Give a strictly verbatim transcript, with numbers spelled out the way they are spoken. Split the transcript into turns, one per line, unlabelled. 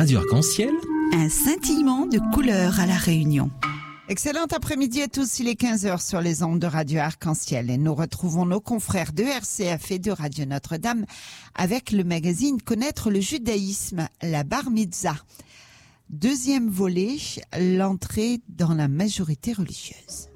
Radio Arc-en-Ciel.
Un scintillement de couleurs à La Réunion.
Excellent après-midi à tous, il est quinze heures sur les ondes de Radio Arc-en-Ciel et nous retrouvons nos confrères de R C F et de Radio Notre-Dame avec le magazine Connaître le judaïsme, la Bar Mitzvah. Deuxième volet, l'entrée dans la majorité religieuse.